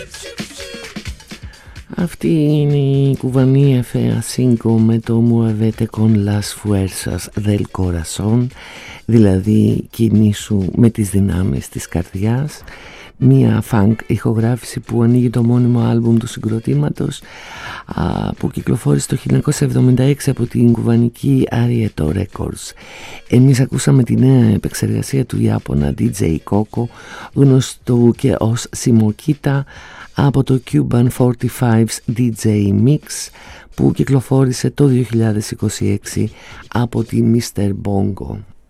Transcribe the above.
Αυτή είναι η κουβανία Fea Cinco με το Muévete con las fuerzas del corazón, δηλαδή κινήσου με τις δυνάμεις της καρδιάς. Μία funk ηχογράφηση που ανοίγει το μόνιμο άλμπουμ του συγκροτήματος, που κυκλοφόρησε το 1976 από την κουβανική Arieto Records. Εμείς ακούσαμε τη νέα επεξεργασία του Ιάπωνα DJ Coco, γνωστού και ως Simokita, από το Cuban 45's DJ Mix, που κυκλοφόρησε το 2026 από τη Mr. Bongo.